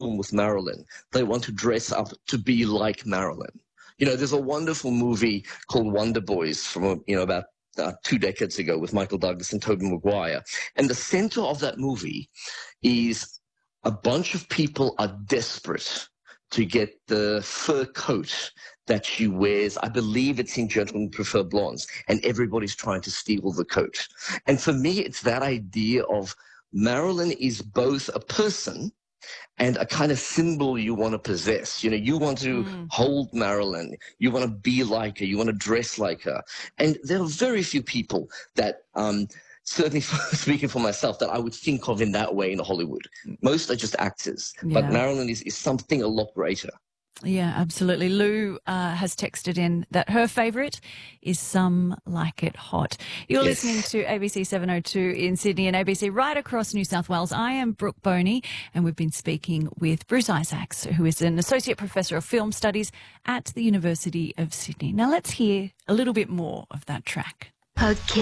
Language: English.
problem with Marilyn. They want to dress up to be like Marilyn. You know, there's a wonderful movie called Wonder Boys from, about 2 decades ago with Michael Douglas and Tobey Maguire. And the center of that movie is a bunch of people are desperate to get the fur coat that she wears. I believe it's in Gentlemen Prefer Blondes, and everybody's trying to steal the coat. And for me, it's that idea of Marilyn is both a person and a kind of symbol you want to possess. You know, you want to hold Marilyn, you want to be like her, you want to dress like her. And there are very few people that, certainly speaking for myself, that I would think of in that way in Hollywood. Most are just actors, but Marilyn is something a lot greater. Yeah, absolutely. Lou has texted in that her favourite is Some Like It Hot. You're listening to ABC 702 in Sydney and ABC right across New South Wales. I am Brooke Boney, and we've been speaking with Bruce Isaacs, who is an Associate Professor of Film Studies at the University of Sydney. Now let's hear a little bit more of that track. Okay.